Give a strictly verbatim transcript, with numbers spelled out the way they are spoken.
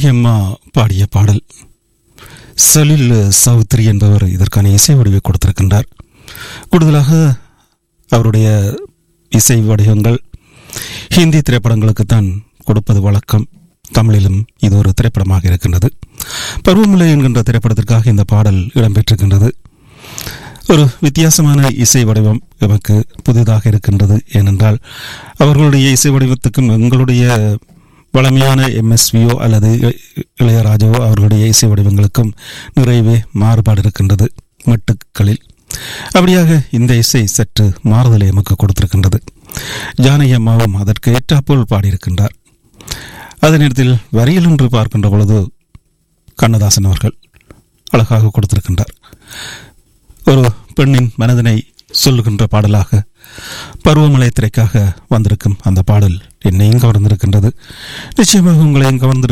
ஜானகி அம்மா பாடிய பாடல். சலில் சௌத்ரி என்பவர் இதற்கான இசை வடிவை கொடுத்திருக்கின்றார். கூடுதலாக அவருடைய இசை வடிவங்கள் ஹிந்தி திரைப்படங்களுக்குத்தான் கொடுப்பது வழக்கம். தமிழிலும் இது ஒரு திரைப்படமாக இருக்கின்றது. பருவமழை என்கின்ற திரைப்படத்திற்காக இந்த பாடல் இடம்பெற்றிருக்கின்றது. ஒரு வித்தியாசமான இசை வடிவம் எமக்கு புதிதாக இருக்கின்றது. ஏனென்றால் அவர்களுடைய இசை வடிவத்துக்கும் எங்களுடைய வளமையான எம்எஸ்வியோ அல்லது இளையராஜாவோ அவர்களுடைய இசை வடிவங்களுக்கும் நிறையவே மாறுபாடு இருக்கின்றது மெட்டுக்களில். அப்படியாக இந்த இசை சற்று மாறுதலை எமக்கு கொடுத்திருக்கின்றது. ஜானகி அம்மாவும் அதற்கு ஏற்றாப்போல் பாடியிருக்கின்றார். அதே நேரத்தில் வரியில் என்று பார்க்கின்ற பொழுது கண்ணதாசன் அவர்கள் அழகாக கொடுத்திருக்கின்றார். ஒரு பெண்ணின் மனதினை சொல்லுகின்ற பாடலாக பருவமழை திரைக்காக வந்திருக்கும் அந்த பாடல் என்னையும் கவர்ந்திருக்கின்றது. நிச்சயமாக உங்களையும் கவர்ந்திருக்கும்